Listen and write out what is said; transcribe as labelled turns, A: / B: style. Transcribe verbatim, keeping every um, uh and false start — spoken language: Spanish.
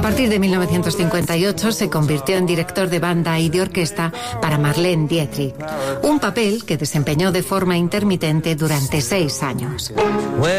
A: partir de mil novecientos cincuenta y ocho se convirtió en director de banda y de orquesta para Marlene Dietrich, un papel que desempeñó de forma intermitente durante seis años.